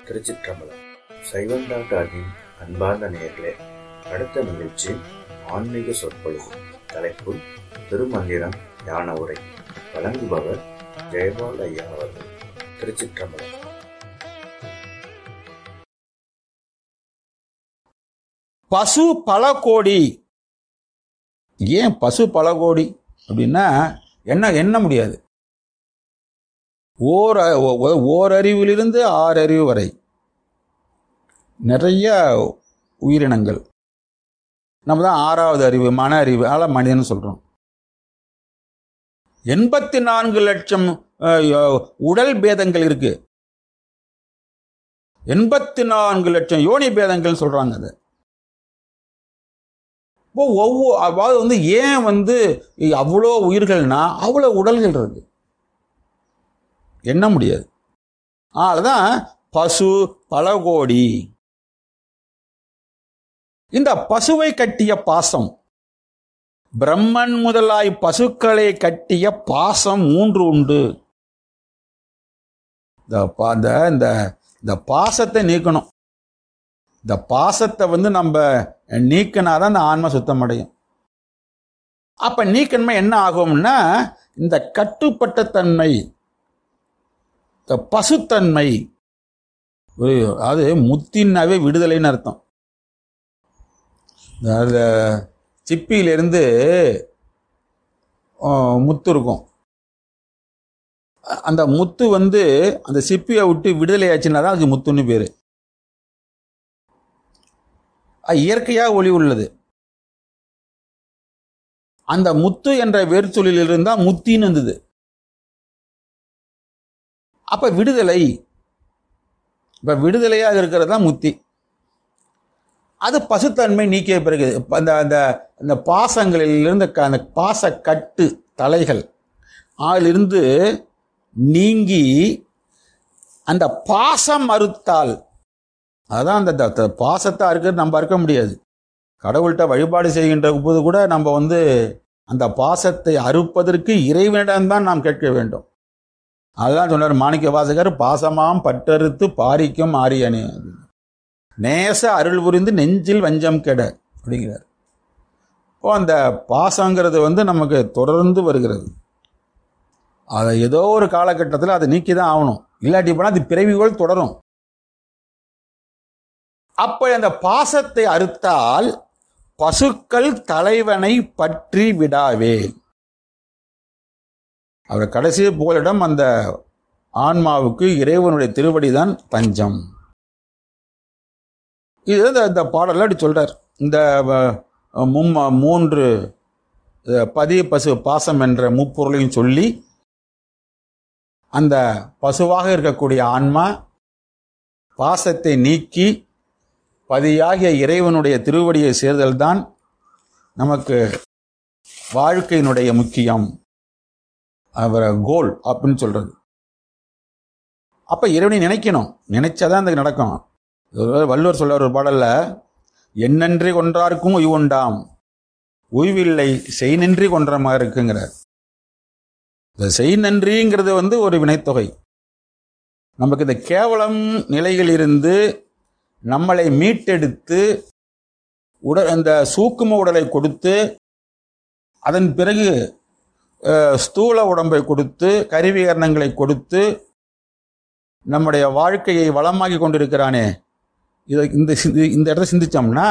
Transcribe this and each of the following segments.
திருச்சிற்றம்பலம். சைவம் டாக்டரின் அன்பார்ந்த நேயர்களே, அடுத்த நிகழ்ச்சி ஆன்மீக சொற்பொழிவு. தலைப்பு திருமந்திரம் ஞான உரை. வழங்குபவர் ஜெயபால் ஐயா அவர்கள். திருச்சிற்றம்பலம். பசு பல கோடி. ஏன் பசு பல கோடி அப்படின்னா என்ன முடியாது. ஓரறிவிலிருந்து 6 அறிவு வரை நிறைய உயிரினங்கள். நம்ம தான் 6வது அறிவு, மன அறிவு, அதெல்லாம் மனிதன் சொல்றோம். 84 லட்சம் உடல் பேதங்கள் இருக்கு. 84 லட்சம் யோனி பேதங்கள் சொல்றாங்க. அது அதாவது ஏன் அவ்வளோ உயிர்கள்னா அவ்வளோ உடல்கள் இருக்கு, என்ன முடியாது. அதுதான் பசு பல கோடி. இந்த பசுவை கட்டிய பாசம், பிரம்மன் முதலாய் பசுக்களை கட்டிய பாசம் 3 உண்டு. இந்த பாசத்தை நீக்கணும். இந்த பாசத்தை நம்ம நீக்கினாதான் இந்த ஆன்மா சுத்தம் அடையும். அப்ப நீக்கணுமா என்ன ஆகும்னா, இந்த கட்டுப்பட்ட தன்மை, இந்த பசுத்தன்மை, அது முத்தின்னாவே விடுதலைன்னு அர்த்தம். சிப்பியிலிருந்து முத்து இருக்கும். அந்த முத்து அந்த சிப்பியை விட்டு விடுதலை ஆச்சுன்னா தான் அது முத்துன்னு பேரு. இயற்கையாக ஒளி உள்ளது. அந்த முத்து என்ற வேர்ச்சொல்லில் இருந்தா முத்தின்னு இருந்தது. அப்ப விடுதலை, இப்ப விடுதலையாக இருக்கிறது தான் முத்தி. அது பசுத்தன்மை நீக்கிய பிறகு அந்த பாசங்களிலிருந்து, அந்த பாச கட்டு தலைகள் அதிலிருந்து நீங்கி அந்த பாசம் மறுத்தால், அதான் அந்த பாசத்தை அறுக்கிறது நம்ம அறுக்க முடியாது. கடவுள்கிட்ட வழிபாடு செய்கின்ற போது கூட நம்ம அந்த பாசத்தை அறுப்பதற்கு இறைவனிடம்தான் நாம் கேட்க வேண்டும். அதுதான் சொன்னார் மாணிக்க வாசகர், பாசமாம் பட்டறுத்து பாரிக்கும் ஆரியனே, நேச அருள் புரிந்து நெஞ்சில் வஞ்சம் கெட அப்படிங்கிறார். இப்போ அந்த பாசங்கிறது நமக்கு தொடர்ந்து வருகிறது. அதை ஏதோ ஒரு காலகட்டத்தில் அதை நீக்கி தான் ஆகணும். இல்லாட்டி போனால் அது பிறவிகள் தொடரும். அப்ப அந்த பாசத்தை அறுத்தால் பசுக்கள் தலைவனை பற்றி விடாவே. அவர் கடைசி புகலிடம் அந்த ஆன்மாவுக்கு இறைவனுடைய திருவடிதான் தஞ்சம். இது இந்த பாடல்ல அப்படி சொல்றார். இந்த 3 பதி பசு பாசம் என்ற முப்பொருளையும் சொல்லி, அந்த பசுவாக இருக்கக்கூடிய ஆன்மா பாசத்தை நீக்கி பதியாகிய இறைவனுடைய திருவடியை சேர்தல் தான் நமக்கு வாழ்க்கையினுடைய முக்கியம், அவரை கோல் அப்படின்னு சொல்றது. அப்ப இறைவனை நினைக்கணும், நினைச்சாதான் அது நடக்கும். வள்ளுவர் சொல்ற ஒரு பாடல்ல, எண்ணன்றி கொன்றார்க்கும் உய்வுண்டாம், உய்வில்லை செய் நன்றி கொன்ற மாதிரி இருக்குங்கிறார். இந்த செய் நன்றிங்கிறது ஒரு வினைத்தொகை. நமக்கு இந்த கேவலம் நிலையில் இருந்து நம்மளை மீட்டெடுத்து அந்த சூக்கும உடலை கொடுத்து, அதன் பிறகு ஸ்தூல உடம்பை கொடுத்து, கருவிகரணங்களை கொடுத்து நம்முடைய வாழ்க்கையை வளமாக்கி கொண்டிருக்கிறானே. இந்த இடத்தை சிந்திச்சோம்னா,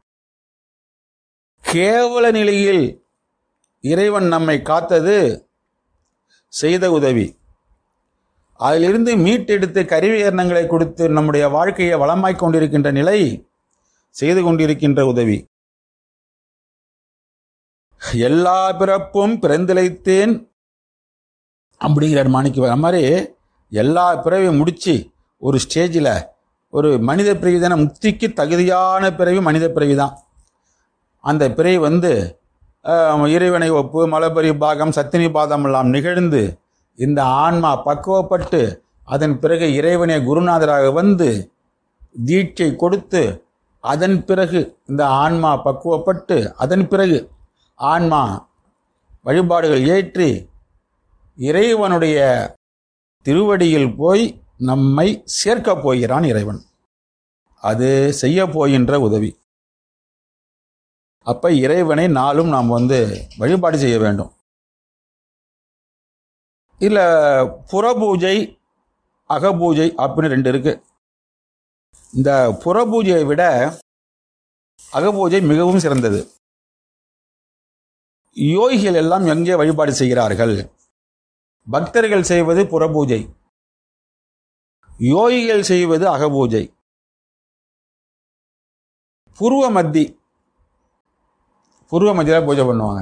கேவல நிலையில் இறைவன் நம்மை காத்தது செய்த உதவி. அதிலிருந்து மீட்டெடுத்து கருவிகரணங்களை கொடுத்து நம்முடைய வாழ்க்கையை வளமாய்க் கொண்டிருக்கின்ற நிலை செய்து கொண்டிருக்கின்ற உதவி. எல்லா பிறப்பும் பிறந்திழைத்தேன் அப்படிங்கிறார் மாணிக்க. அது மாதிரி எல்லா பிறவையும் முடிச்சு ஒரு ஸ்டேஜில் ஒரு மனித பிறவி தானே, முக்திக்கு தகுதியான பிறவி மனித பிறவி தான். அந்த பிறவி இறைவனை ஒப்பு மலபரி பாகம் சத்தினி பாதம் எல்லாம் நிகழ்ந்து இந்த ஆன்மா பக்குவப்பட்டு, அதன் பிறகு இறைவனை குருநாதராக தீட்சை கொடுத்து, அதன் பிறகு இந்த ஆன்மா பக்குவப்பட்டு, அதன் பிறகு ஆன்மா வழிபாடுகள் ஏற்றி இறைவனுடைய திருவடியில் போய் நம்மை சேர்க்கப் போகிறான் இறைவன். அது செய்ய போகின்ற உதவி. அப்ப இறைவனை நாளும் நாம் வழிபாடு செய்ய வேண்டும். இல்ல புறபூஜை அகபூஜை அப்படின்னு ரெண்டு இருக்கு. இந்த புறபூஜையை விட அகபூஜை மிகவும் சிறந்தது. யோகிகள் எல்லாம் எங்கே வழிபாடு செய்கிறார்கள்? பக்தர்கள் செய்வது புறபூஜை, யோகிகள் செய்வது அகபூஜை. பூர்வ மத்தியில பூஜை பண்ணுவாங்க.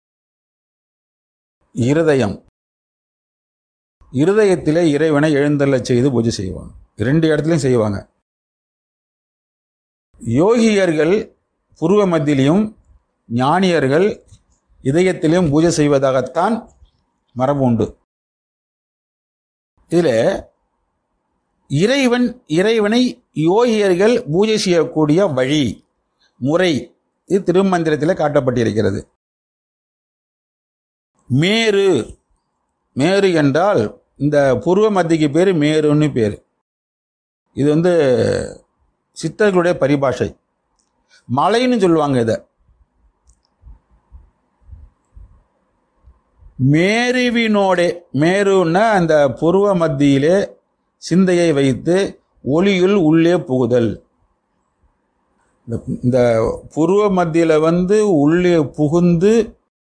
இருதயத்திலே இறைவனை எழுந்தருள செய்து பூஜை செய்வாங்க. 2 இடத்துலையும் செய்வாங்க. யோகியர்கள் பூர்வ மத்தியிலையும் ஞானியர்கள் இதயத்திலையும் பூஜை செய்வதாகத்தான் மரபு உண்டு. இதில் இறைவனை யோகியர்கள் பூஜை செய்யக்கூடிய வழி முறை இது திருமந்திரத்தில் காட்டப்பட்டிருக்கிறது. மேரு என்றால் இந்த பூர்வ மத்திக்கு பேர் மேருன்னு பேர். இது சித்தர்களுடைய பரிபாஷை. மலைன்னு சொல்லுவாங்க இதை. மேருன்னா அந்த பூர்வ மத்தியிலே சிந்தையை வைத்து ஒளியுள் உள்ளே புகுதல். இந்த பூர்வ மத்தியில உள்ளே புகுந்து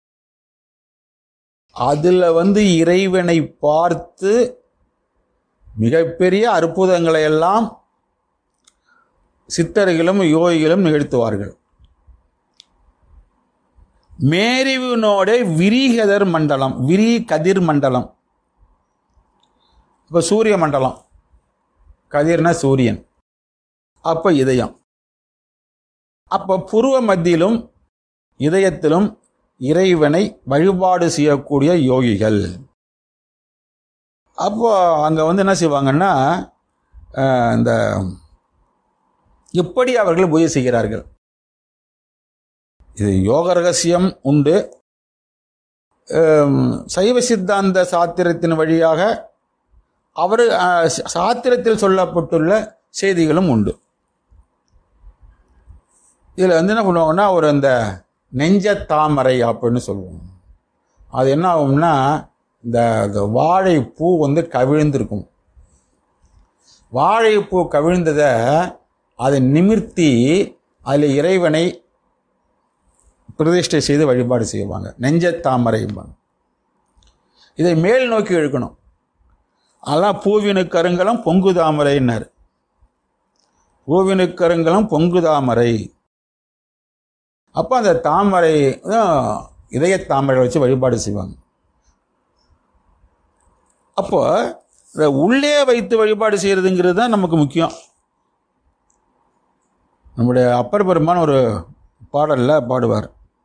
அதுல இறைவனை பார்த்து மிகப்பெரிய அற்புதங்களை எல்லாம் சித்தர்களும் யோகிகளும் நிகழ்த்துவார்கள். மேருவினோட விரிகதிர் மண்டலம், கதிர் மண்டலம். இப்ப சூரிய மண்டலம், கதிர்னா சூரியன், அப்ப இதயம். அப்ப பூர்வ மத்தியிலும் இதயத்திலும் இறைவனை வழிபாடு செய்யக்கூடிய யோகிகள். அப்போ அங்க என்ன செய்வாங்கன்னா இந்த இப்படி அவர்கள் பூஜை செய்கிறார்கள். இது யோக ரகசியம் உண்டு. சைவ சித்தாந்த சாத்திரத்தின் வழியாக அவர் சாத்திரத்தில் சொல்லப்பட்டுள்ள செய்திகளும் உண்டு. இதில் என்ன பண்ணுவாங்கன்னா இந்த நெஞ்ச தாமரை அப்படின்னு சொல்லுவோம். அது என்ன ஆகும்னா இந்த வாழைப்பூ கவிழ்ந்திருக்கும். வாழைப்பூ கவிழ்ந்ததை அதை நிமிர்த்தி அதில் இறைவனை பிரதிஷ்டை செய்து வழிபாடு செய்வாங்க. நெஞ்ச தாமரை. இதை மேல் நோக்கி இழுக்கணும். அதெல்லாம் பூவினு கருங்கலம் பொங்கு தாமரைன்னார். பூவினு கருங்கலம் பொங்கு தாமரை. அப்போ அந்த தாமரை இதய தாமரை வச்சு வழிபாடு செய்வாங்க. அப்போ உள்ளே வைத்து வழிபாடு செய்யறதுங்கிறது தான் நமக்கு முக்கியம். நம்முடைய அப்பர் பெருமான் ஒரு பாடல்ல பாடுவார்.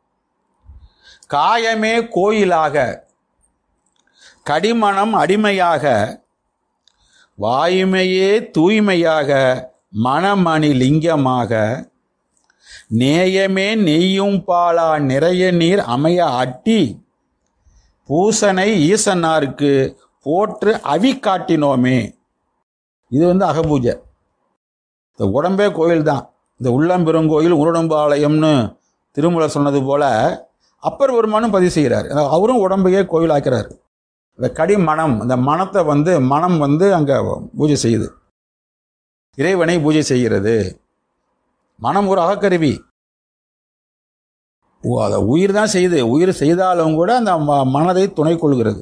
காயமே கோயிலாக, கடிமணம் அடிமையாக, வாயுமையே தூய்மையாக, மணமணி லிங்கமாக, நேயமே நெய்யும் பாலா நிறைய நீர் அமைய ஆட்டி, பூசனை ஈசனாருக்கு போற்று அவி காட்டினோமே. இது அகபூஜை. இந்த உடம்பே கோயில் தான். இந்த உள்ளம் பெருங்கோயில் உருடம்பு ஆலயம்னு திருமூலர் சொன்னது போல அப்பர் பெருமானும் பதிவு செய்கிறார். அவரும் உடம்பையே கோயில் ஆக்கிறார். இந்த கடிமணம், அந்த மனத்தை மனம் அங்கே பூஜை செய்யுது, இறைவனை பூஜை செய்கிறது. மனம் ஒரு அகக்கருவி. அதை உயிர் தான் செய்யுது. உயிர் செய்தாலும் கூட அந்த மனதை துணை கொள்கிறது.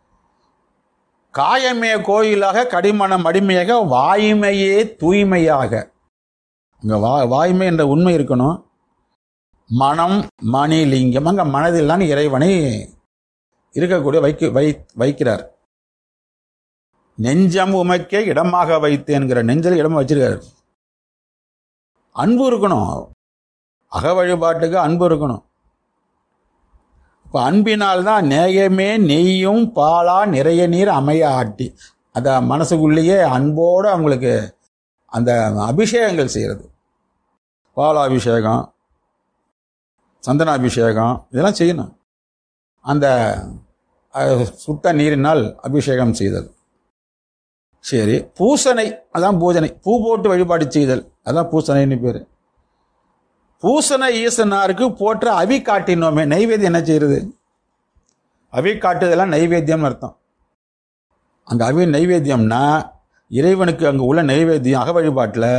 காயமே கோயிலாக, கடிமணம் அடிமையாக, வாய்மையே தூய்மையாக. இங்கே வாய்மை என்ற உண்மை இருக்கணும். மனம் மணி லிங்கம், அங்கே மனதில் தான் இறைவனை இருக்கக்கூடிய வைக்கிறார். நெஞ்சம் உமைக்கே இடமாக வைத்தேன்கிற நெஞ்சில் இடமா வச்சிருக்காரு. அன்பு இருக்கணும். அக வழிபாட்டுக்கு அன்பு இருக்கணும். இப்போ அன்பினால்தான் நேயமே நெய்யும் பாலா நிறைய நீர் அமைய ஆட்டி. அந்த மனசுக்குள்ளேயே அன்போடு அவங்களுக்கு அந்த அபிஷேகங்கள் செய்கிறது. பாலாபிஷேகம், சந்தனாபிஷேகம் இதெல்லாம் செய்யணும். அந்த சுத்த நீரினால் அபிஷேகம் செய்தல். சரி, பூசனை அதான் பூஜனை, பூ போட்டு வழிபாடு செய்தல் அதான் பூசனைன்னு பேரு. பூசனை ஈசனாருக்கு போற்ற அவி காட்டினோமே, நைவேத்தியம் என்ன செய்யறது? அவி காட்டுதெல்லாம் நைவேத்தியம் அர்த்தம். அங்க அவி நைவேத்தியம்னா இறைவனுக்கு அங்க உள்ள நைவேத்தியம் அக வழிபாட்டில்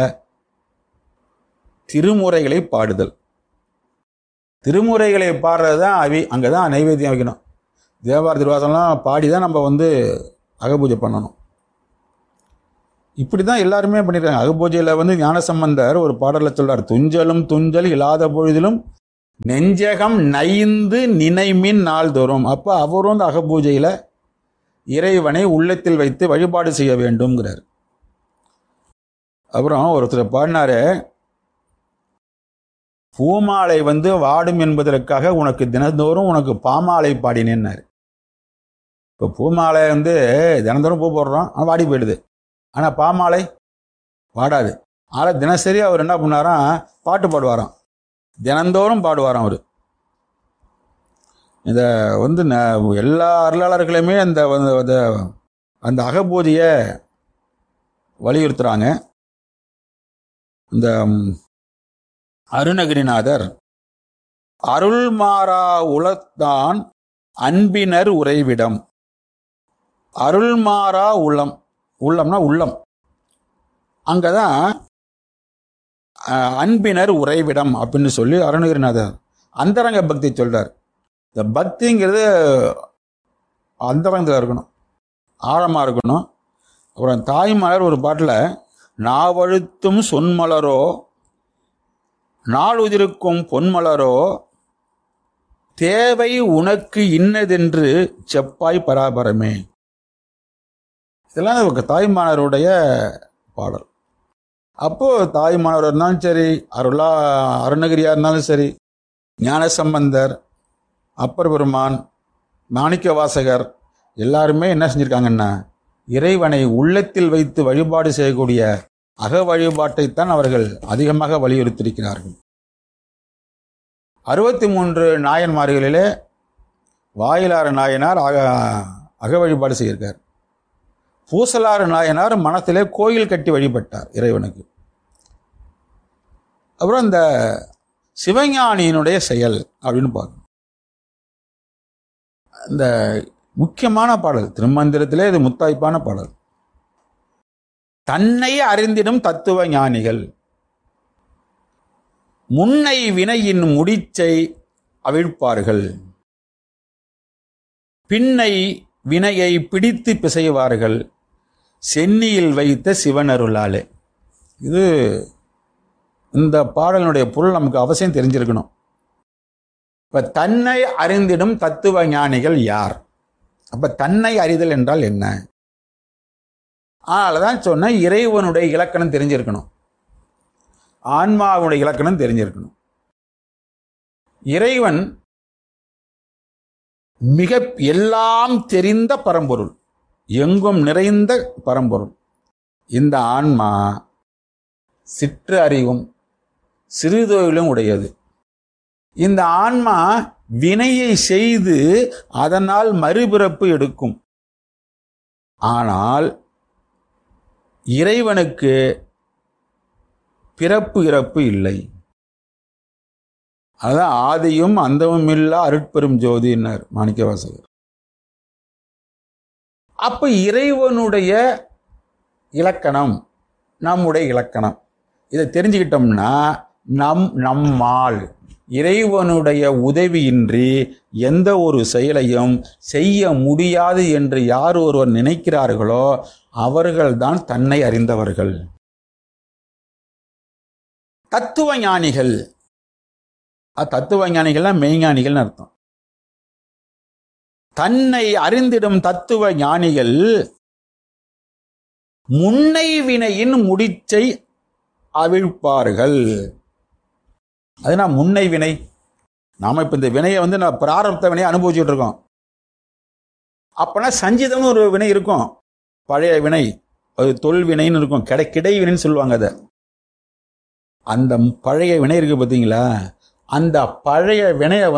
திருமுறைகளை பாடுதல். திருமுறைகளை பாடுறது தான் அவி, அங்கதான் நைவேத்தியம் வைக்கணும். தேவார திருவாசனம்லாம் பாடிதான் நம்ம அகபூஜை பண்ணணும். இப்படிதான் எல்லாருமே பண்ணிருக்காங்க. அகபூஜையில ஞானசம்பந்தர் ஒரு பாடல சொல்றார், துஞ்சலும் துஞ்சல் இல்லாத பொழுதிலும் நெஞ்சகம் நைந்து நினைமின் நாள்தோறும். அப்ப அவரும் அகபூஜையில இறைவனை உள்ளத்தில் வைத்து வழிபாடு செய்ய வேண்டும்ங்கிறார். அப்புறம் ஒருத்தர் பாடினாரு, பூமாலை வாடும் என்பதற்காக உனக்கு தினந்தோறும் உனக்கு பாமாலை பாடினேன்னாரு. இப்போ பூமாலை தினந்தோறும் பூ போடுறோம், ஆனால் வாடி போயிடுது. ஆனால் பாமாலை வாடாது. ஆனால் தினசரி அவர் என்ன பண்ணாராம், பாட்டு பாடுவாராம், தினந்தோறும் பாடுவாராம். அவர் இதை எல்லா அருளாளர்களுமே அந்த அகபூஜையை வலியுறுத்துறாங்க. இந்த அருணகிரிநாதர் அருள்மாறா உளத்தான் அன்பினர் உறைவிடம். அருள்மாறா உள்ளம், உள்ளம்னா உள்ளம், அங்கதான் அன்பினர் உறைவிடம் அப்படின்னு சொல்லி அருணகிரிநாதர் அந்தரங்க பக்தி சொல்றார். இந்த பக்திங்கிறது அந்தரங்கத்தில் இருக்கணும், ஆழமா இருக்கணும். அப்புறம் தாய்மலர் ஒரு பாட்டில், நாவழுத்தும் சொன்மலரோ நாளுதிருக்கும் பொன்மலரோ தேவை உனக்கு இன்னதென்று செப்பாய் பராபரமே. இதெல்லாம் தாய்மானவருடைய பாடல். அப்போ தாய்மானவர் இருந்தாலும் சரி, அருணகிரியா இருந்தாலும் சரி, ஞானசம்பந்தர், அப்பர் பெருமான், மாணிக்க வாசகர் எல்லாருமே என்ன செஞ்சிருக்காங்கன்னா, இறைவனை உள்ளத்தில் வைத்து வழிபாடு செய்யக்கூடிய அக வழிபாட்டைத்தான் அவர்கள் அதிகமாக வலியுறுத்தியிருக்கிறார்கள். 63 நாயன்மார்களிலே வாயிலாறு நாயனார் அக வழிபாடு செய்திருக்கார். பூசலாறு நாயனார் மனத்திலே கோயில் கட்டி வழிபட்டார் இறைவனுக்கு. அப்புறம் இந்த சிவஞானியினுடைய செயல் அப்படின்னு பார்க்கணும். இந்த முக்கியமான பாடல் திருமந்திரத்திலே இது முத்தாய்ப்பான பாடல். தன்னை அறிந்திடும் தத்துவ ஞானிகள் முன்னை வினையின் முடிச்சை அவிழ்ப்பார்கள், பின்னை வினையை பிடித்து பிசைவார்கள், சென்னியில் வைத்த சிவனருளாலே. இது இந்த பாடலினுடைய பொருள் நமக்கு அவசியம் தெரிஞ்சிருக்கணும். இப்ப தன்னை அறிந்திடும் தத்துவ ஞானிகள் யார்? அப்ப தன்னை அறிதல் என்றால் என்ன? அதனாலதான் சொன்ன இறைவனுடைய இலக்கணம் தெரிஞ்சிருக்கணும், ஆன்மாவுடைய இலக்கணம் தெரிஞ்சிருக்கணும். இறைவன் மிக எல்லாம் தெரிந்த பரம்பொருள், எங்கும் நிறைந்த பரம்பொருள். இந்த ஆன்மா சிற்று அறிவும் சிறுதொழிலும் உடையது. இந்த ஆன்மா வினையை செய்து அதனால் மறுபிறப்பு எடுக்கும். ஆனால் இறைவனுக்கு பிறப்பு இறப்பு இல்லை. அதான் ஆதியும் அந்தமும் இல்லா அருட்பெரும் ஜோதினார் மாணிக்கவாசகர். அப்ப இறைவனுடைய இலக்கணம் நம்முடைய இலக்கணம். இதை தெரிஞ்சுக்கிட்டோம்னா நம்மால் இறைவனுடைய உதவியின்றி எந்த ஒரு செயலையும் செய்ய முடியாது என்று யார் ஒருவர் நினைக்கிறார்களோ அவர்கள்தான் தன்னை அறிந்தவர்கள். தத்துவ ஞானிகள், தத்துவ ஞானிகள்லாம் மெய்ஞானிகள் அர்த்தம். தன்னை அறிந்திடும் தத்துவ ஞானிகள் முன்னை வினையின் முடிச்சை அவிழ்ப்பார்கள். அதுனா முன்னை வினை. நாம இப்ப இந்த வினையை நான் பிராரப்த வினையை அனுபவிச்சுட்டு இருக்கோம். அப்பனா சஞ்சிதம்னு ஒரு வினை இருக்கும், பழைய வினை, அது தொல் வினைன்னு இருக்கும், கிடை வினைன்னு சொல்லுவாங்க. அதை அந்த பழைய வினை இருக்கு பார்த்தீங்களா, அந்த பழைய வினையை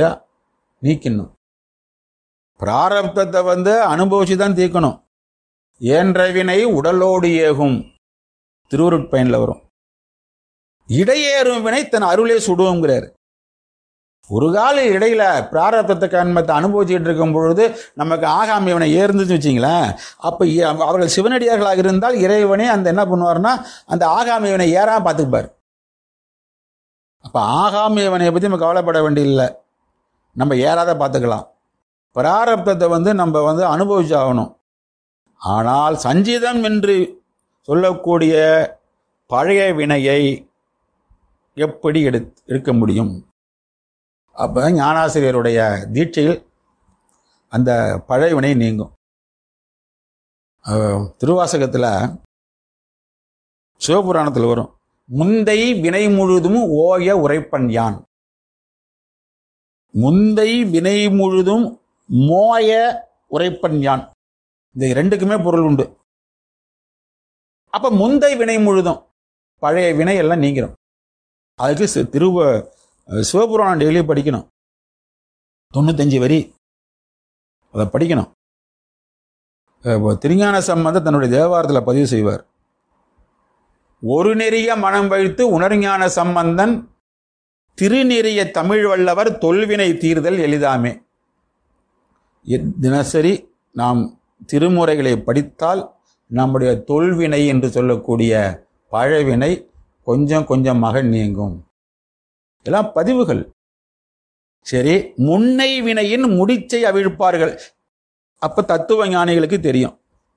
நீக்கணும். பிராரப்தத்தை அனுபவிச்சு தான் தீர்க்கணும். ஏன்றவினை உடலோடு ஏகும் திருவருட்பயனில் வரும். இடையேறும் வினை தன் அருளே சுடுங்கிறார். ஒரு கால இடையில பிராரப்தத்தை கண்மத்தை அனுபவிச்சுட்டு இருக்கும் பொழுது நமக்கு ஆகாமி வினை ஏறுந்துன்னு வச்சிங்களேன். அப்போ அவர்கள் சிவனடியார்களாக இருந்தால் இறைவனே அந்த என்ன பண்ணுவார்னா அந்த ஆகாமி வினை ஏறாம பார்த்துப்பார். அப்போ ஆகாமி வினையை பற்றி நம்ம கவலைப்பட வேண்டியதில்லை, நம்ம ஏறாத பார்த்துக்கலாம். பிராரப்தத்தை நம்ம அனுபவிச்சாகணும். ஆனால் சஞ்சிதம் என்று சொல்லக்கூடிய பழைய வினையை எப்படி எடுக்க முடியும்? அப்போ ஞானாசிரியருடைய தீட்சையில் அந்த பழைய வினை நீங்கும். திருவாசகத்தில் சிவபுராணத்தில் வரும், முந்தை வினை முழுதும் ஓய உரைப்பன் யான். முந்தை வினை முழுதும் மோய உரைப்பன் யான். இந்த ரெண்டுக்குமே பொருள் உண்டு. அப்ப முந்தை வினை முழுதும் பழைய வினை எல்லாம் நீங்கிறோம். அதுக்கு சிவபுராணம் டெய்லி படிக்கணும். 95 வரி அதை படிக்கணும். திருஞான சம்பந்தர் தன்னுடைய தேவாரத்தில் பதிவு செய்வார். ஒரு நெறிய மனம் வைத்து உணர்ஞான சம்பந்தன் திருநெறிய தமிழ் வல்லவர் தொல்வினை தீர்தல் எளிதாமே. தினசரி நாம் திருமுறைகளை படித்தால் நம்முடைய தொல்வினை என்று சொல்லக்கூடிய பழவினை கொஞ்சம் கொஞ்சமாக நீங்கும். எல்லாம் பதிவுகள். சரி, முன்னை வினையின் முடிச்சை அவிழ்ப்பார்கள். அப்ப தத்துவ ஞானிகளுக்கு தெரியும்.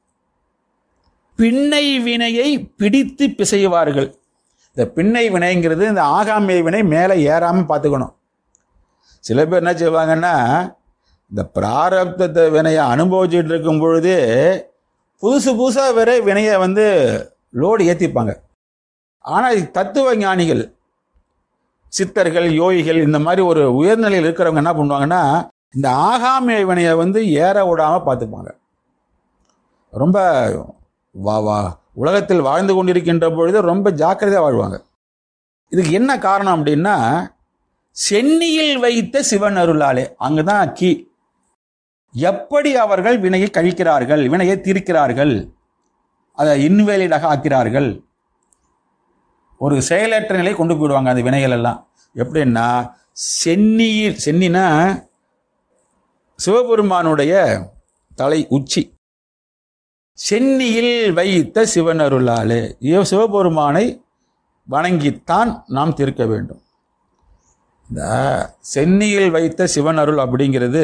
பின்னை வினையை பிடித்து பிசைவார்கள். இந்த பின்னை வினைங்கிறது இந்த ஆகாமிய வினை மேலே ஏறாமல் பார்த்துக்கணும். சில பேர் என்ன செய்வாங்கன்னா, இந்த பிராரப்த வினையை அனுபவிச்சுட்டு இருக்கும் பொழுது புதுசாக வேற வினையை லோடு ஏற்றிப்பாங்க. ஆனால் தத்துவ ஞானிகள், சித்தர்கள், யோகிகள், இந்த மாதிரி ஒரு உயர்நிலையில் இருக்கிறவங்க என்ன பண்ணுவாங்கன்னா, இந்த ஆகாமிய வினையை ஏற விடாமல் பார்த்துப்பாங்க. ரொம்ப உலகத்தில் வாழ்ந்து கொண்டிருக்கின்ற பொழுது ரொம்ப ஜாக்கிரதையாக வாழ்வாங்க. இதுக்கு என்ன காரணம் அப்படின்னா, சென்னியில் வைத்த சிவன் அருளாலே. அங்குதான் கீ. எப்படி அவர்கள் வினையை கழிக்கிறார்கள், வினையை தீர்க்கிறார்கள், அதை இன்வேலிடாக ஆக்கிறார்கள், ஒரு செயலற்ற நிலை கொண்டு போயிடுவாங்க அந்த வினைகள் எல்லாம். எப்படின்னா, சென்னினா சிவபெருமானுடைய தலை உச்சி. சென்னியில் வைத்த சிவன் அருளாலே. சிவபெருமானை வணங்கித்தான் நாம் தீர்க்க வேண்டும். இந்த சென்னியில் வைத்த சிவன் அருள் அப்படிங்கிறது,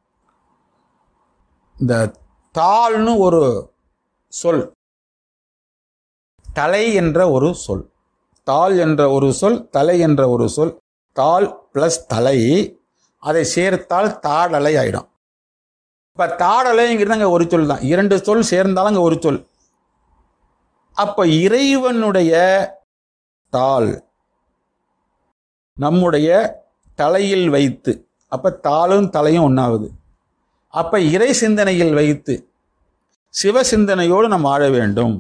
இந்த தாள்னு ஒரு சொல், தலை என்ற ஒரு சொல், தாள் என்ற ஒரு சொல், தலை என்ற ஒரு சொல், தாள் பிளஸ் தலை, அதை சேர்த்தால் தாடலை ஆயிடும். இப்ப தாடலைங்கிறது அங்கே ஒரு சொல் தான். 2 சொல் சேர்ந்தாலும் அங்கே ஒரு சொல். அப்ப இறைவனுடைய தாள் நம்முடைய தலையில் வைத்து, அப்ப தாளும் தலையும் ஒன்றாவது. அப்ப இறை சிந்தனையில் வைத்து சிவ சிந்தனையோடு நாம் வாழ வேண்டும்.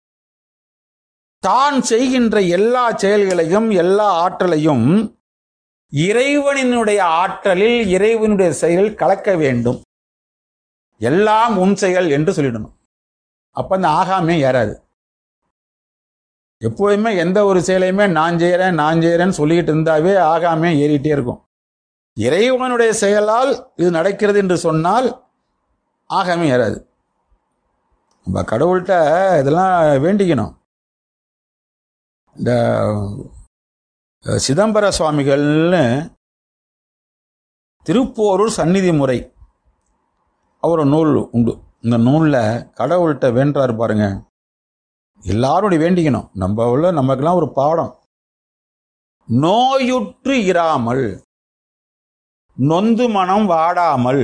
தான் செய்கின்ற எல்லா செயல்களையும் எல்லா ஆற்றலையும் இறைவனினுடைய ஆற்றலில் இறைவனுடைய செயல் கலக்க வேண்டும். எல்லாம் உன் செயல் என்று சொல்லிடணும். அப்ப அந்த ஆகாமியம் ஏறாது. எப்போதுமே எந்த ஒரு செயலையுமே நான் செய்யறேன்னு சொல்லிக்கிட்டு இருந்தாவே ஆகாமியம் ஏறிட்டே இருக்கும். இறைவனுடைய செயலால் இது நடக்கிறது என்று சொன்னால் ஆகாமியம் ஏறாது. நம்ம கடவுள்கிட்ட இதெல்லாம் வேண்டிக்கணும். இந்த சிதம்பர சுவாமிகள்னு திருப்போரூர் சந்நிதி முறை அவர் நூல் உண்டு. இந்த நூலில் கடவுள்கிட்ட வேண்டாரு பாருங்க. எல்லாரும் வேண்டிக்கணும். நமக்கெல்லாம் ஒரு பாடம். நோயுற்று இராமல், நொந்து மனம் வாடாமல்,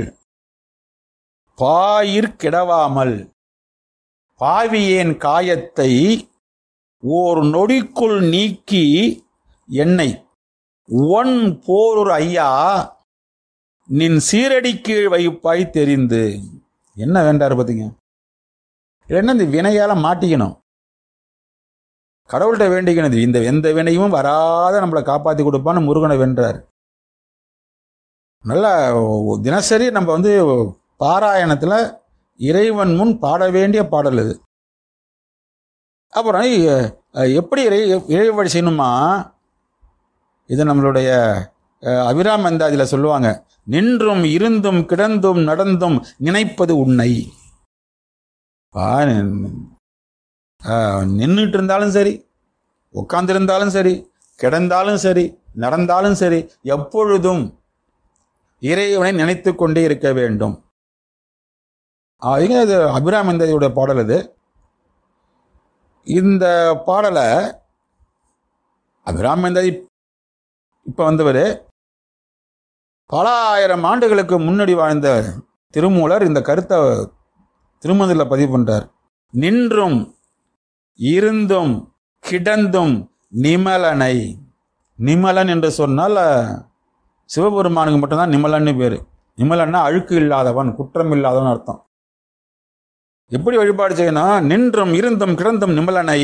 பாயிற் கிடவாமல், பாவியேன் காயத்தை ஓர் நொடிக்குள் நீக்கி என்னை ஒன் போரூர் ஐயா நின் சீரடி கீழ் வைப்பாய் தெரிந்து. என்ன வேண்டாரு பார்த்தீங்க? இல்லைன்னா இந்த வினையால மாட்டிக்கணும். கடவுள்கிட்ட வேண்டிக்கணும். இந்த எந்த வினையும் வராத நம்மளை காப்பாற்றி கொடுப்பான்னு முருகனை வென்றார். நல்லா தினசரி நம்ம பாராயணத்தில் இறைவன் முன் பாட வேண்டிய பாடல் இது. அப்புறம் எப்படி இறை வழி செய்யணுமா, இது நம்மளுடைய அபிராம அந்தாதியில் சொல்லுவாங்க, நின்றும் இருந்தும் கிடந்தும் நடந்தும் நினைப்பது உன்னை. நின்றுட்டு இருந்தாலும் சரி, உட்கார்ந்திருந்தாலும் சரி, கிடந்தாலும் சரி, நடந்தாலும் சரி, எப்பொழுதும் இறைவனை நினைத்து கொண்டே இருக்க வேண்டும். அது அபிராம அந்தாதியுடைய பாடல் இது. இந்த பாடலை அபிராம அந்தாதி இப்ப வந்தவர் பல ஆயிரம் ஆண்டுகளுக்கு முன்னாடி வாழ்ந்த திருமூலர் இந்த கருத்தை திருமந்திரத்தில் பதிவு பண்றார். நின்றும் இருந்தும் கிடந்தும் நிமலனை. நிமலன் என்று சொன்னால் சிவபெருமானுக்கு மட்டும்தான் நிமலன்னு பேரு. நிமலன்னா அழுக்கு இல்லாதவன், குற்றம் இல்லாதவன் அர்த்தம். எப்படி வழிபாடு செய்யணும்? நின்றும் இருந்தும் கிடந்தும் நிமலனை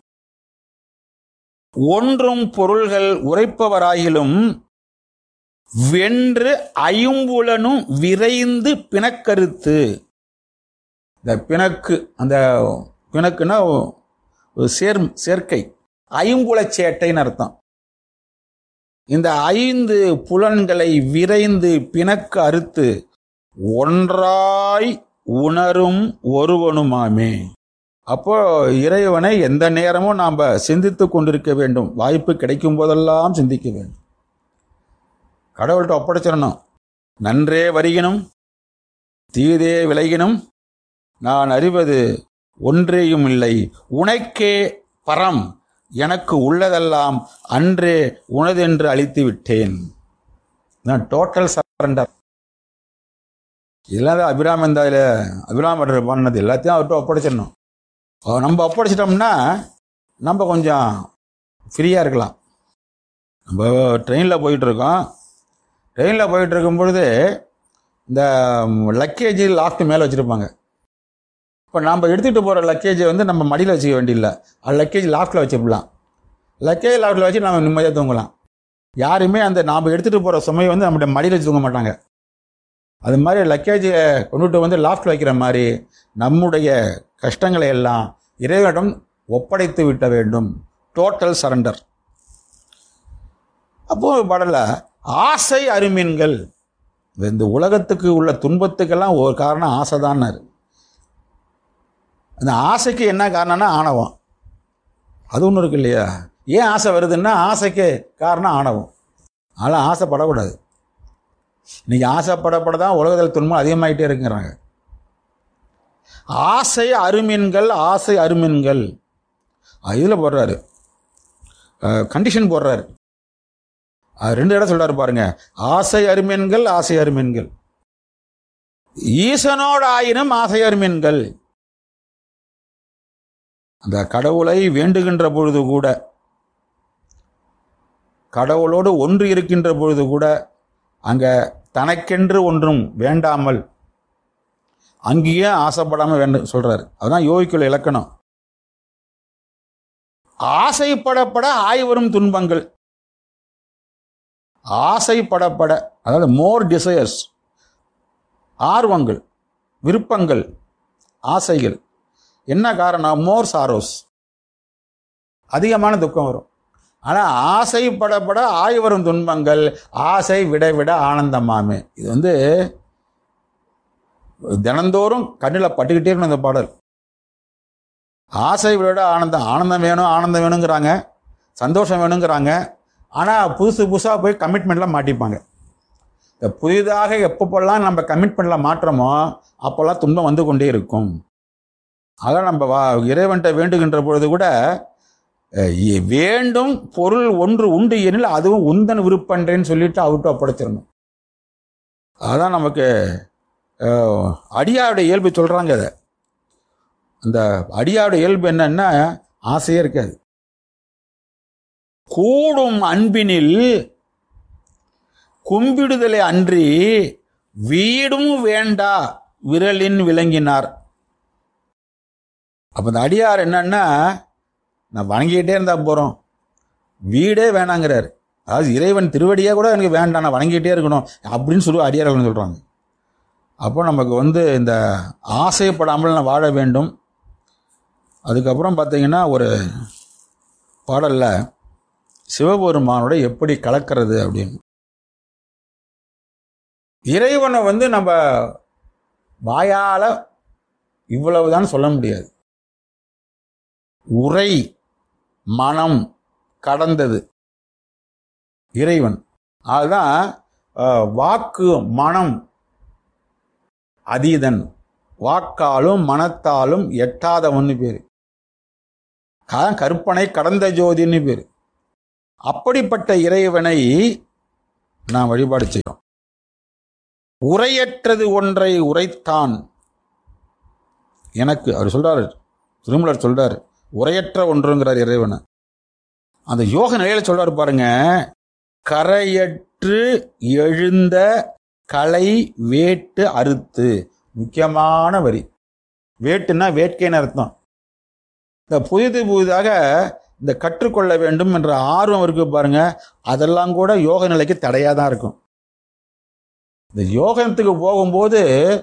ஒன்றும் பொருள்கள் உரைப்பவராயிலும் வென்று ஐம்புலனும் விரைந்து பிணக்கருத்து. இந்த பிணக்கு, அந்த பிணக்குன்னா சேர்க்கை, ஐம்புல சேட்டைன்னு அர்த்தம். இந்த 5 புலன்களை விரைந்து பிணக்கு அறுத்து ஒன்றாய் உணரும் ஒருவனுமாமே. அப்போ இறைவனை எந்த நேரமும் நாம் சிந்தித்து கொண்டிருக்க வேண்டும். வாய்ப்பு கிடைக்கும் போதெல்லாம் சிந்திக்க வேண்டும். கடவுள்கிட்ட ஒப்படைச்சிடணும். நன்றே வருகினும் தீதே விலகினும் நான் அறிவது ஒன்றேயும் இல்லை, உனக்கே பரம், எனக்கு உள்ளதெல்லாம் அன்றே உனதென்று அழித்து விட்டேன். நான் டோட்டல் சரண்டர். இதெல்லாம் அபிராமந்தாதில் அபிராமர் பண்ணது எல்லாத்தையும் அவர்கிட்ட ஒப்படைச்சிடணும். நம்ம ஒப்படைச்சிட்டோம்னா நம்ம கொஞ்சம் ஃப்ரீயாக இருக்கலாம். நம்ம ட்ரெயினில் போயிட்டுருக்கோம். ட்ரெயினில் போயிட்டு இருக்கும் பொழுது இந்த லக்கேஜ் லாஃப்ட் மேலே வச்சுருப்பாங்க. இப்போ நம்ம எடுத்துகிட்டு போகிற லக்கேஜை நம்ம மடியில் வச்சுக்க வேண்டியதில்லை, அது லக்கேஜ் லாஃப்டில் வச்சுக்கலாம். லக்கேஜ் லாஃப்டில் வச்சு நம்ம நிம்மதியாக தூங்கலாம். யாருமே அந்த நாம் எடுத்துகிட்டு போகிற சுமையை நம்மளுடைய மடியில் வச்சு தூங்க மாட்டாங்க. அது மாதிரி லக்கேஜை கொண்டுட்டு லாஃப்டில் வைக்கிற மாதிரி நம்முடைய கஷ்டங்களை எல்லாம் இறைவனிடம் ஒப்படைத்து விட்ட வேண்டும். Total surrender. அப்போ பாடல ஆசை அருமீன்கள். இந்த உலகத்துக்கு உள்ள துன்பத்துக்கெல்லாம் ஒரு காரணம் ஆசை தான். அந்த ஆசைக்கு என்ன காரணம்னா ஆணவம். அது ஒன்று இருக்கு இல்லையா? ஏன் ஆசை வருதுன்னா ஆசைக்கு காரணம் ஆணவம். அதனால் ஆசைப்படக்கூடாது. இன்னைக்கு ஆசைப்படப்படதான் உலகத்தில் துன்பம் அதிகமாகிட்டே இருக்குங்கிறாங்க. ஆசை அருமீன்கள், ஆசை அருமீன்கள். இதில் போடுறாரு, கண்டிஷன் போடுறாரு. 2 இடம் சொல்றாரு பாருங்க. ஆசை அருமீன்கள், ஆசை அருமீன்கள். ஈசனோடு ஆயினும் ஆசை அருமீன்கள். அந்த கடவுளை வேண்டுகின்ற பொழுது கூட, கடவுளோடு ஒன்று இருக்கின்ற பொழுது கூட அங்க தனக்கென்று ஒன்றும் வேண்டாமல் அங்கேயே ஆசைப்படாமல் வேண்டும் சொல்றாரு. அதுதான் யோகிக்குள்ள இலக்கணம். ஆசைப்படப்பட ஆய்வரும் துன்பங்கள். ஆசைப்படப்பட, அதாவது மோர் டிசையர்ஸ், ஆர்வங்கள், விருப்பங்கள், ஆசைகள். என்ன காரணம்? மோர் சாரோஸ், அதிகமான துக்கம் வரும். ஆனால் ஆசைப்படப்பட ஆய்வரும் துன்பங்கள், ஆசை விட விட ஆனந்தமாமே. இது தினந்தோறும் கண்ணில் பட்டுக்கிட்டே இருக்கணும் இந்த பாடல். ஆசை விட ஆனந்தம். ஆனந்தம் வேணும், ஆனந்தம் வேணுங்கிறாங்க, சந்தோஷம் வேணுங்கிறாங்க. ஆனால் புதுசாக போய் கமிட்மெண்ட்லாம் மாட்டிப்பாங்க. இந்த புதிதாக எப்பப்பெல்லாம் நம்ம கமிட்மெண்ட்லாம் மாற்றமோ அப்போல்லாம் துன்பம் வந்து கொண்டே இருக்கும். அதெல்லாம் நம்ம இறைவன்கிட்ட வேண்டுகின்ற பொழுது கூட வேண்டும் பொருள் ஒன்று உண்டு எனில் அதுவும் உந்தன் விருப்பன்றேன்னு சொல்லிட்டு அவர்கிட்ட ஒப்படைச்சிடணும். அதான் நமக்கு அடியாருடைய இயல்பு சொல்கிறாங்க. அதை அந்த அடியாருடைய இயல்பு என்னன்னா ஆசையே இருக்காது. கூடும் அன்பினில் கும்பிடுதலை அன்றி வீடும் வேண்டா விரலின் விளங்கினார். அப்போ இந்த அடியார் என்னன்னா, நான் வணங்கிக்கிட்டே இருந்தா போகிறோம், வீடே வேணாங்கிறார். அதாவது இறைவன் திருவடியே கூட எனக்கு வேண்டாம், நான் வணங்கிக்கிட்டே இருக்கணும் அப்படின்னு சொல்லி அடியார்கள் சொல்கிறாங்க. அப்போ நமக்கு இந்த ஆசைப்படாமல் வாழ வேண்டும். அதுக்கப்புறம் பார்த்தீங்கன்னா ஒரு பாடலில் சிவபெருமானோட எப்படி கலக்கிறது அப்படின்னு. இறைவனை நம்ம வாயால இவ்வளவுதான் சொல்ல முடியாது. உரை மனம் கடந்தது இறைவன். அதுதான் வாக்கு மனம் அதீதன், வாக்காலும் மனத்தாலும் எட்டாதவன்னு பேரு, கற்பனை கடந்த ஜோதின்னு பேரு. அப்படிப்பட்ட இறைவனை நாம் வழிபாடு செய்யறோம். உரையற்றது ஒன்றை உரைத்தான் எனக்கு, அவர் சொல்றாரு, திருமூலர் சொல்றாரு, உரையற்ற ஒன்றுங்கிறார் இறைவனை. அந்த யோக நிலையில சொல்றாரு பாருங்க, கரையற்று எழுந்த களை வேட்டு அறுத்து. முக்கியமான வரி. வேட்டுன்னா வேட்கைன்னு அர்த்தம். இந்த புதிதாக இந்த கற்றுக்கொள்ள வேண்டும் என்ற ஆர்வம் இருக்கு பாருங்க, அதெல்லாம் கூட யோக நிலைக்கு தடையாக தான் இருக்கும். இந்த யோகத்துக்கு போகும்போது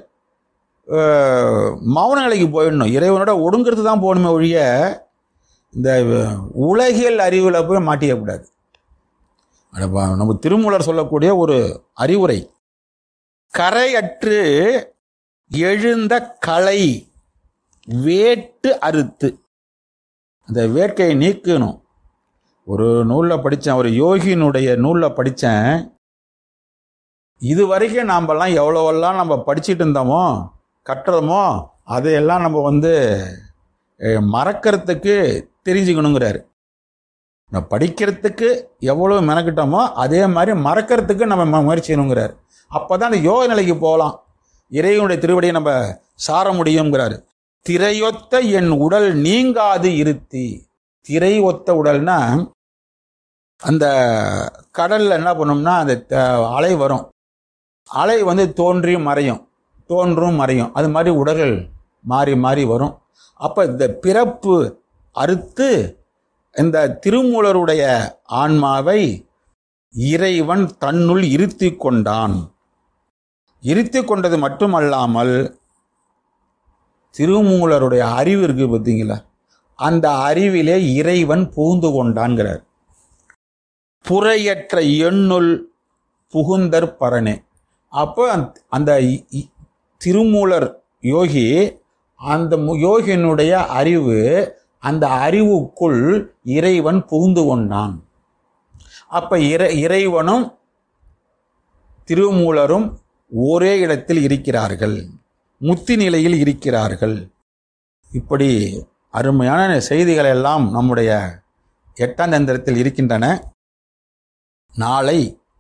மௌன நிலைக்கு போயிடணும், இறைவனோட ஒடுங்கிறது தான் போகணுமே ஒழிய இந்த உலகியல் அறிவில் போய் மாட்டிக்கக்கூடாது. நம்ம திருமூலர் சொல்லக்கூடிய ஒரு அறிவுரை, கரையற்று எழுந்த களை வேட்டு அறுத்து. அந்த வேட்கையை நீக்கணும். ஒரு நூலில் படித்தேன், ஒரு யோகியினுடைய நூலில் படித்தேன், இது வரைக்கும் நாமெல்லாம் எவ்வளோவெல்லாம் நம்ம படிச்சுட்டு இருந்தோமோ கட்டுறோமோ அதையெல்லாம் நம்ம மறக்கிறதுக்கு தெரிஞ்சுக்கணுங்கிறாரு. நம்ம படிக்கிறதுக்கு எவ்வளோ மெனக்கிட்டோமோ அதே மாதிரி மறக்கிறதுக்கு நம்ம முயற்சி செய்யணுங்கிறார். அப்போ தான் அந்த யோக நிலைக்கு போகலாம், இறைவனுடைய திருவடியை நம்ம சார முடியுங்கிறாரு. திரையொத்த என் உடல் நீங்காது இருத்தி. திரை ஒத்த உடல்னா அந்த கடல்ல என்ன பண்ணும்னா அந்த அலை வரும், அலை தோன்றியும் மறையும், தோன்றும் மறையும், அது மாதிரி உடல்கள் மாறி மாறி வரும். அப்போ இந்த பிறப்பு அறுத்து இந்த திருமூலருடைய ஆன்மாவை இறைவன் தன்னுள் இருத்தி கொண்டான். இருத்தி கொண்டது மட்டுமல்லாமல் திருமூலருடைய அறிவு இருக்கு பார்த்தீங்களா, அந்த அறிவிலே இறைவன் புகுந்து கொண்டான்கிறார். புறையற்ற எண்ணுள் புகுந்தற் பரனே. அப்போ அந்த திருமூலர் யோகி, அந்த யோகியினுடைய அறிவு, அந்த அறிவுக்குள் இறைவன் புகுந்து கொண்டான். அப்ப இறைவனும் திருமூலரும் ஒரே இடத்தில் இருக்கிறார்கள், முத்தி நிலையில் இருக்கிறார்கள். இப்படி அருமையான செய்திகள் எல்லாம் நம்முடைய 8ஆம் தந்திரத்தில் இருக்கின்றன. நாளை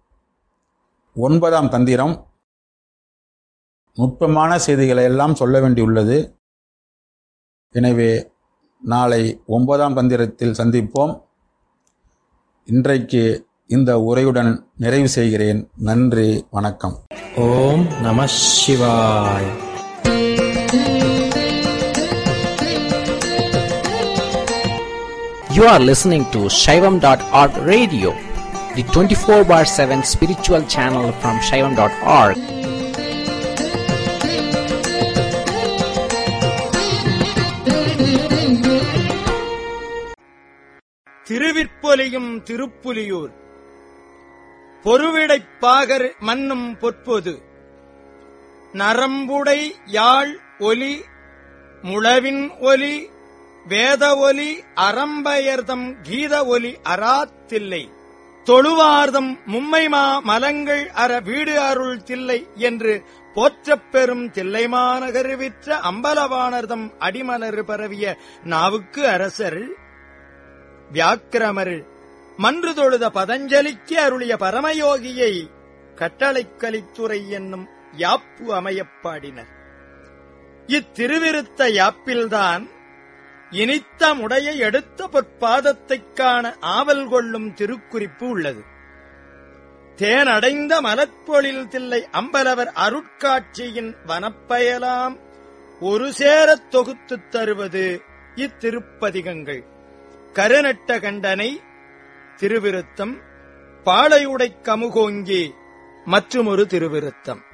9ஆம் தந்திரம் நுட்பமான செய்திகளை எல்லாம் சொல்ல வேண்டியுள்ளது. எனவே நாளை 9ஆம் தந்திரத்தில் சந்திப்போம். இன்றைக்கு இந்த உரையுடன் நிறைவு செய்கிறேன். நன்றி, வணக்கம். ஓம் நம சிவாய். You are listening to Shaivam.org radio, the 24/7 spiritual channel from Shaivam.org. திருவிற்பொலியும் Thiruppuliyur பொருவிடைப்பாகர் மன்னும் பொற்பொது நரம்புடை யாழ் ஒலி முழவின் ஒலி வேத ஒலி அறம்பயர்தம் கீத ஒலி அறாத்தில்லை தொழுவார்தம் மும்மைமா மலங்கள் அற வீடு அருள் தில்லை என்று போற்றப் பெறும் தில்லைமாநகருவிற்ற அம்பலவாணர்தம் அடிமலர் பரவிய நாவுக்கு அரசர் வியாக்கிரமர் மன்று தொழுத பதஞ்சலிக்கு அருளிய பரமயோகியை கட்டளைக் கலித்துறை என்னும் யாப்பு அமையப் பாடினர். இத்திருவிருத்த யாப்பில்தான் இனித்த முடைய எடுத்த பொற்பாதத்தைக் காண ஆவல் கொள்ளும் திருக்குறிப்பு உள்ளது. தேனடைந்த மலர்பொழில் தில்லை அம்பலவர் அருட்காட்சியின் வனப்பயலாம் ஒரு சேரத் தொகுத்துத் தருவது இத்திருப்பதிகங்கள். கருநட்ட கண்டனை திருவிருத்தம், பாளையுடைக் கமுகோங்கி மற்றுமொரு திருவிருத்தம்.